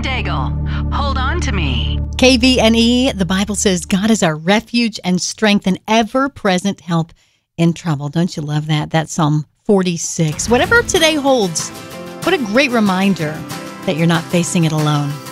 and Daigle, hold on to me. KVNE, the Bible says God is our refuge and strength and ever-present help in trouble. Don't you love that? That's Psalm 46. Whatever today holds, what a great reminder that you're not facing it alone.